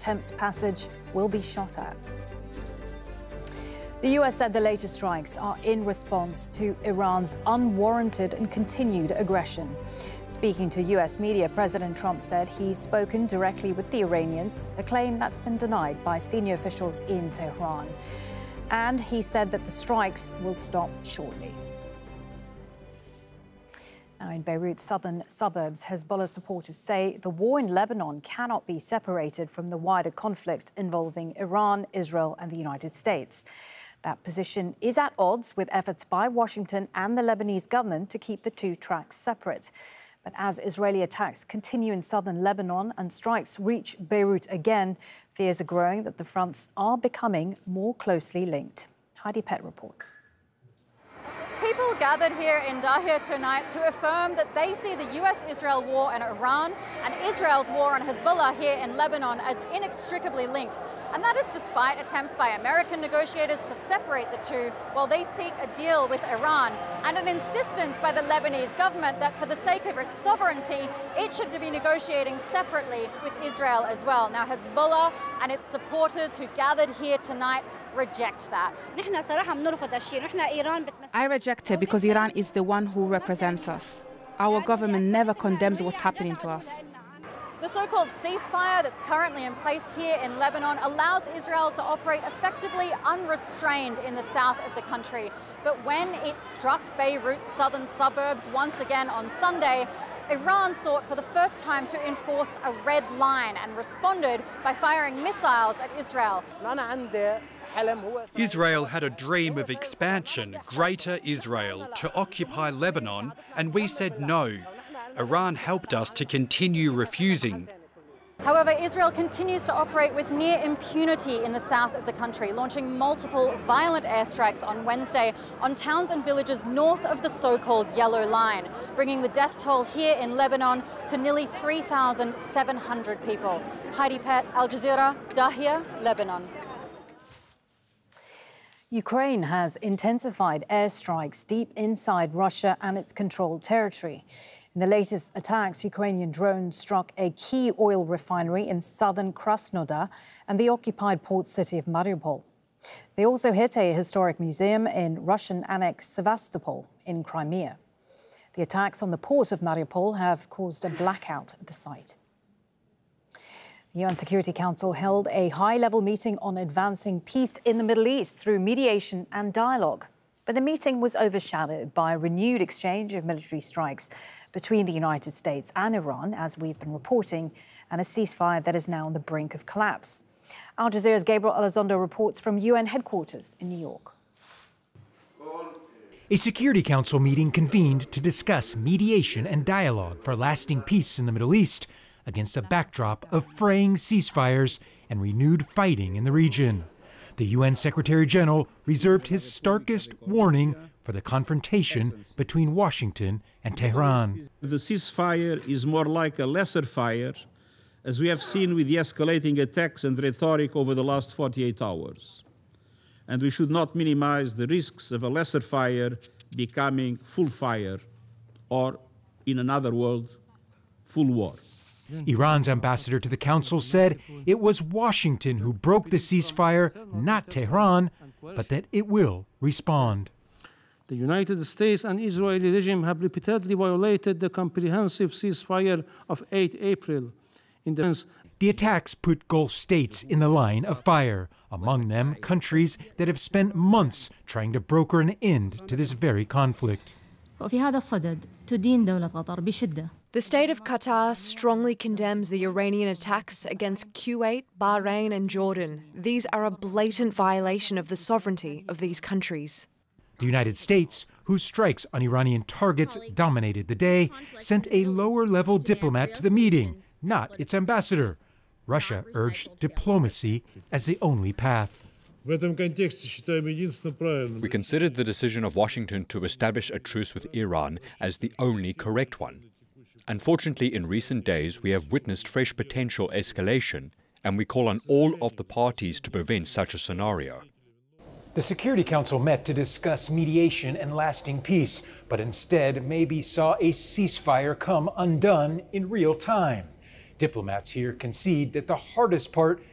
attempts passage will be shot at. The US said the latest strikes are in response to Iran's unwarranted and continued aggression. Speaking to US media, President Trump said he's spoken directly with the Iranians, a claim that's been denied by senior officials in Tehran. And he said that the strikes will stop shortly. Now, in Beirut's southern suburbs, Hezbollah supporters say the war in Lebanon cannot be separated from the wider conflict involving Iran, Israel and the United States. That position is at odds with efforts by Washington and the Lebanese government to keep the two tracks separate. But as Israeli attacks continue in southern Lebanon and strikes reach Beirut again, fears are growing that the fronts are becoming more closely linked. Heidi Pett reports. People gathered here in Dahia tonight to affirm that they see the US-Israel war in Iran and Israel's war on Hezbollah here in Lebanon as inextricably linked. And that is despite attempts by American negotiators to separate the two while they seek a deal with Iran, and an insistence by the Lebanese government that for the sake of its sovereignty, it should be negotiating separately with Israel as well. Now, Hezbollah and its supporters who gathered here tonight reject that. I reject it because Iran is the one who represents us. Our government never condemns what's happening to us. The so-called ceasefire that's currently in place here in Lebanon allows Israel to operate effectively unrestrained in the south of the country. But when it struck Beirut's southern suburbs once again on Sunday, Iran sought for the first time to enforce a red line and responded by firing missiles at Israel. Israel had a dream of expansion, Greater Israel, to occupy Lebanon, and we said no. Iran helped us to continue refusing. However, Israel continues to operate with near impunity in the south of the country, launching multiple violent airstrikes on Wednesday on towns and villages north of the so-called Yellow Line, bringing the death toll here in Lebanon to nearly 3,700 people. Heidi Pett, Al Jazeera, Dahia, Lebanon. Ukraine has intensified airstrikes deep inside Russia and its controlled territory. In the latest attacks, Ukrainian drones struck a key oil refinery in southern Krasnodar and the occupied port city of Mariupol. They also hit a historic museum in Russian-annexed Sevastopol in Crimea. The attacks on the port of Mariupol have caused a blackout at the site. The UN Security Council held a high-level meeting on advancing peace in the Middle East through mediation and dialogue. But the meeting was overshadowed by a renewed exchange of military strikes between the United States and Iran, as we've been reporting, and a ceasefire that is now on the brink of collapse. Al Jazeera's Gabriel Elizondo reports from UN headquarters in New York. A Security Council meeting convened to discuss mediation and dialogue for lasting peace in the Middle East, against a backdrop of fraying ceasefires and renewed fighting in the region. The UN Secretary General reserved his starkest warning for the confrontation between Washington and Tehran. The ceasefire is more like a lesser fire, as we have seen with the escalating attacks and rhetoric over the last 48 hours. And we should not minimize the risks of a lesser fire becoming full fire, or, in another word, full war. Iran's ambassador to the Council said it was Washington who broke the ceasefire, not Tehran, but that it will respond. The United States and Israeli regime have repeatedly violated the comprehensive ceasefire of 8 April. The attacks put Gulf states in the line of fire, among them countries that have spent months trying to broker an end to this very conflict. The state of Qatar strongly condemns the Iranian attacks against Kuwait, Bahrain and Jordan. These are a blatant violation of the sovereignty of these countries. The United States, whose strikes on Iranian targets dominated the day, sent a lower-level diplomat to the meeting, not its ambassador. Russia urged diplomacy as the only path. We considered the decision of Washington to establish a truce with Iran as the only correct one. Unfortunately, in recent days, we have witnessed fresh potential escalation, and we call on all of the parties to prevent such a scenario. The Security Council met to discuss mediation and lasting peace, but instead maybe saw a ceasefire come undone in real time. Diplomats here concede that the hardest part